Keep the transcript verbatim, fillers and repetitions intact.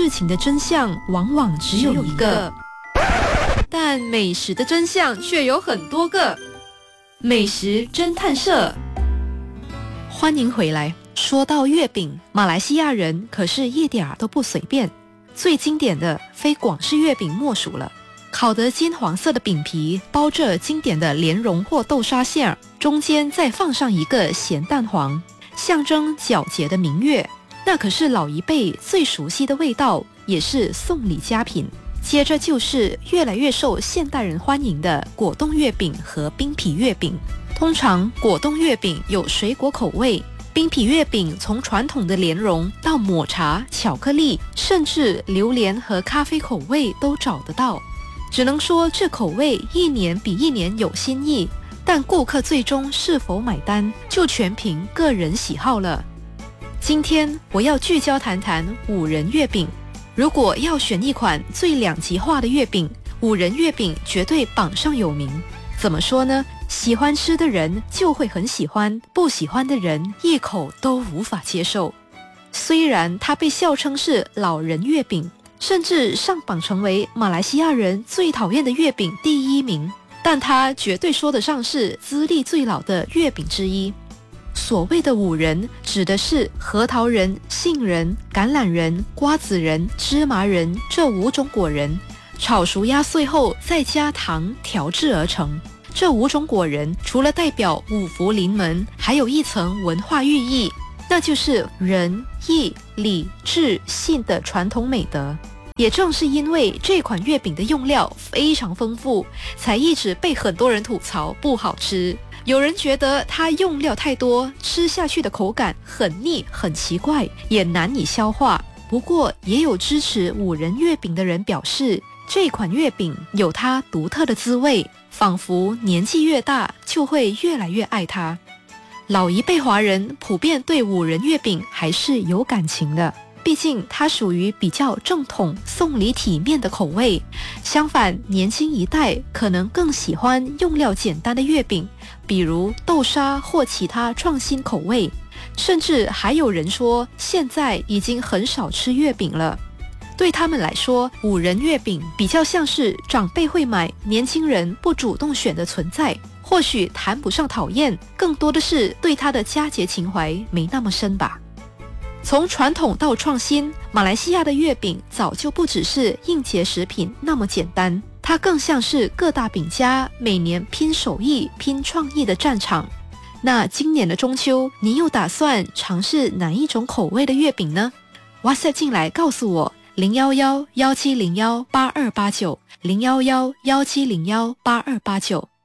事情的真相往往只有一个，但美食的真相却有很多个。美食侦探社，欢迎回来。说到月饼，马来西亚人可是一点儿都不随便。最经典的非广式月饼莫属了。烤得金黄色的饼皮包着经典的莲蓉或豆沙馅儿，中间再放上一个咸蛋黄，象征皎洁的明月。那可是老一辈最熟悉的味道，也是送礼佳品。接着就是越来越受现代人欢迎的果冻月饼和冰皮月饼。通常果冻月饼有水果口味，冰皮月饼从传统的莲蓉到抹茶、巧克力，甚至榴莲和咖啡口味都找得到。只能说这口味一年比一年有新意，但顾客最终是否买单，就全凭个人喜好了。今天我要聚焦谈谈五仁月饼。如果要选一款最两极化的月饼，五仁月饼绝对榜上有名。怎么说呢？喜欢吃的人就会很喜欢，不喜欢的人一口都无法接受。虽然它被笑称是老人月饼，甚至上榜成为马来西亚人最讨厌的月饼第一名，但它绝对说得上是资历最老的月饼之一。所谓的五仁指的是核桃仁、杏仁、橄榄仁、瓜子仁、芝麻仁这五种果仁，炒熟压碎后再加糖调制而成。这五种果仁除了代表五福临门，还有一层文化寓意，那就是仁、义、礼、智、信的传统美德。也正是因为这款月饼的用料非常丰富，才一直被很多人吐槽不好吃。有人觉得它用料太多，吃下去的口感很腻很奇怪，也难以消化。不过也有支持五仁月饼的人表示，这款月饼有它独特的滋味，仿佛年纪越大就会越来越爱它。老一辈华人普遍对五仁月饼还是有感情的，毕竟它属于比较正统、送礼体面的口味。相反，年轻一代可能更喜欢用料简单的月饼，比如豆沙或其他创新口味。甚至还有人说，现在已经很少吃月饼了。对他们来说，五仁月饼比较像是长辈会买，年轻人不主动选的存在。或许谈不上讨厌，更多的是对它的佳节情怀没那么深吧。从传统到创新，马来西亚的月饼早就不只是应节食品那么简单，它更像是各大饼家每年拼手艺、拼创意的战场。那今年的中秋，你又打算尝试哪一种口味的月饼呢？ WhatsApp 进来告诉我，零一一一七零一八二八九，零一一一七零一八二八九。